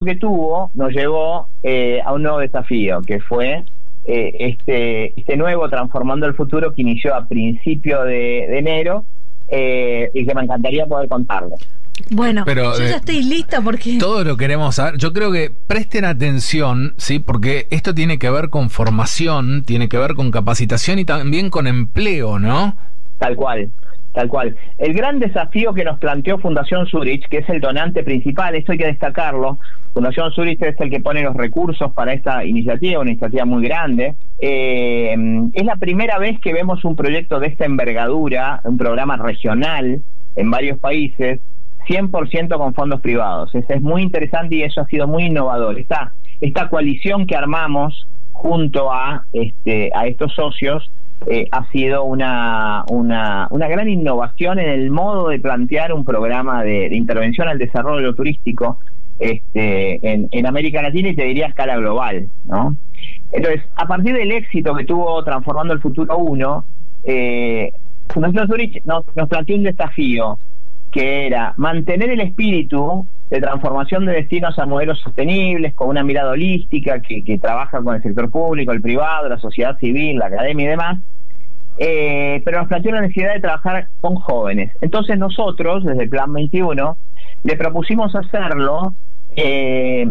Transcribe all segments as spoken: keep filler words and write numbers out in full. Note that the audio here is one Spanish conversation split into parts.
que tuvo nos llevó eh, a un nuevo desafío, que fue eh, este, este nuevo Transformando el Futuro, que inició a principio de, de enero, eh, y que me encantaría poder contarlo. Bueno, pero, yo ya eh, estoy lista porque... Todo lo queremos saber. Yo creo que presten atención, ¿sí? Porque esto tiene que ver con formación, tiene que ver con capacitación y también con empleo, ¿no? Tal cual, tal cual. El gran desafío que nos planteó Fundación Zurich, que es el donante principal, esto hay que destacarlo, Fundación Zurich es el que pone los recursos para esta iniciativa, una iniciativa muy grande. Eh, es la primera vez que vemos un proyecto de esta envergadura, un programa regional en varios países, cien por ciento con fondos privados. Eso es muy interesante y eso ha sido muy innovador. Esta, esta coalición que armamos junto a, este, a estos socios eh, ha sido una, una, una gran innovación en el modo de plantear un programa de, de intervención al desarrollo turístico este, en, en América Latina y te diría a escala global, ¿no? Entonces, a partir del éxito que tuvo Transformando el Futuro uno, eh, Fundación Zurich nos, nos planteó un desafío, que era mantener el espíritu de transformación de destinos a modelos sostenibles, con una mirada holística que, que trabaja con el sector público, el privado, la sociedad civil, la academia y demás, eh, pero nos planteó la necesidad de trabajar con jóvenes. Entonces nosotros, desde el Plan veintiuno, le propusimos hacerlo eh,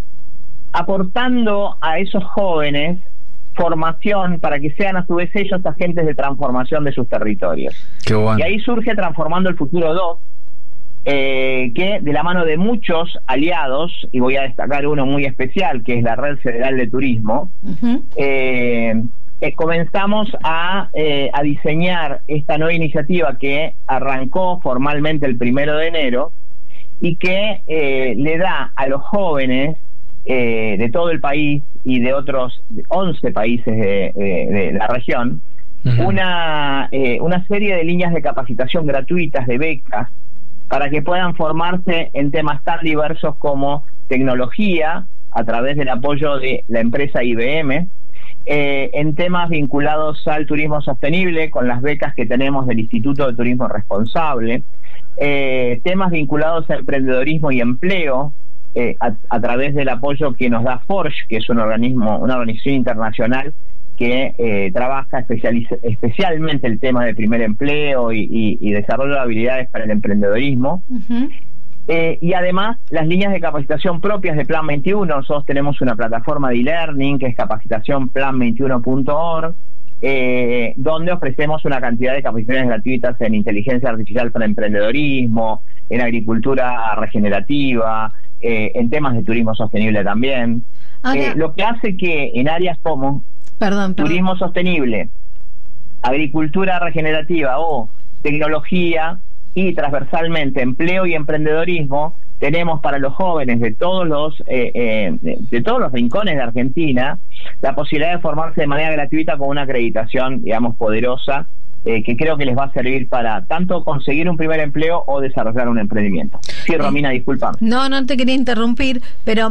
aportando a esos jóvenes formación para que sean a su vez ellos agentes de transformación de sus territorios. Qué bueno. Y ahí surge Transformando el Futuro dos, eh, que de la mano de muchos aliados, y voy a destacar uno muy especial, que es la Red Federal de Turismo, uh-huh. eh, eh, comenzamos a, eh, a diseñar esta nueva iniciativa que arrancó formalmente el primero de enero y que eh, le da a los jóvenes eh, de todo el país y de otros once países de, de, de la región, uh-huh. una, eh, una serie de líneas de capacitación gratuitas, de becas, para que puedan formarse en temas tan diversos como tecnología, a través del apoyo de la empresa I B M, eh, en temas vinculados al turismo sostenible, con las becas que tenemos del Instituto de Turismo Responsable, eh, temas vinculados a emprendedorismo y empleo, Eh, a, a través del apoyo que nos da Forge, que es un organismo, una organización internacional que eh, trabaja especialmente el tema de primer empleo y, y, y desarrollo de habilidades para el emprendedorismo. Uh-huh. Eh, y además las líneas de capacitación propias de Plan veintiuno. Nosotros tenemos una plataforma de e-learning que es capacitación plan veintiuno punto org, eh, donde ofrecemos una cantidad de capacitaciones gratuitas en inteligencia artificial para emprendedorismo, en agricultura regenerativa, Eh, en temas de turismo sostenible también. Ahora, eh, lo que hace que en áreas como perdón, perdón. turismo sostenible, agricultura regenerativa o tecnología y transversalmente empleo y emprendedorismo, tenemos para los jóvenes de todos los eh, eh, de, de todos los rincones de Argentina la posibilidad de formarse de manera gratuita con una acreditación, digamos, poderosa, Eh, que creo que les va a servir para tanto conseguir un primer empleo o desarrollar un emprendimiento. Sí, Romina, discúlpame. No, no te quería interrumpir, pero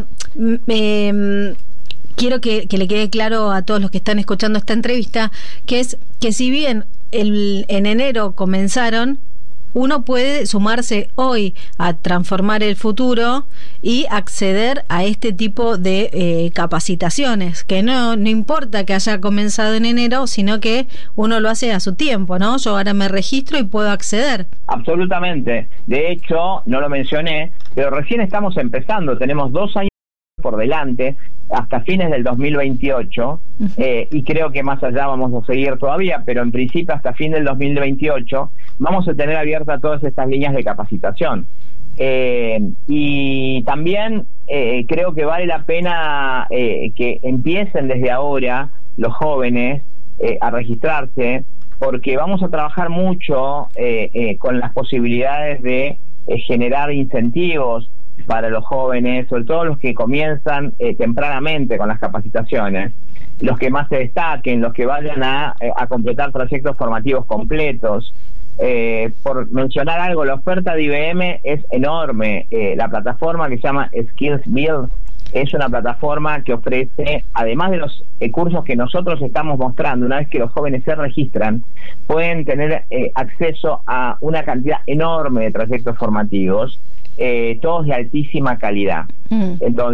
eh, quiero que, que le quede claro a todos los que están escuchando esta entrevista, que es que si bien el, en enero comenzaron, uno puede sumarse hoy a Transformar el Futuro y acceder a este tipo de eh, capacitaciones, que no, no importa que haya comenzado en enero, sino que uno lo hace a su tiempo, ¿no? Yo ahora me registro y puedo acceder. Absolutamente. De hecho, no lo mencioné, pero recién estamos empezando, tenemos dos años por delante, hasta fines del dos mil veintiocho, uh-huh. eh, y creo que más allá vamos a seguir todavía, pero en principio hasta fin del dos mil veintiocho vamos a tener abiertas todas estas líneas de capacitación. Eh, y también eh, creo que vale la pena eh, que empiecen desde ahora los jóvenes eh, a registrarse, porque vamos a trabajar mucho eh, eh, con las posibilidades de eh, generar incentivos para los jóvenes, sobre todo los que comienzan eh, tempranamente con las capacitaciones, los que más se destaquen, los que vayan a, eh, a completar trayectos formativos completos. Eh, por mencionar algo, la oferta de I B M es enorme. Eh, la plataforma que se llama Skills Build es una plataforma que ofrece, además de los eh, cursos que nosotros estamos mostrando, una vez que los jóvenes se registran, pueden tener eh, acceso a una cantidad enorme de trayectos formativos, eh, todos de altísima calidad. Mm. Entonces,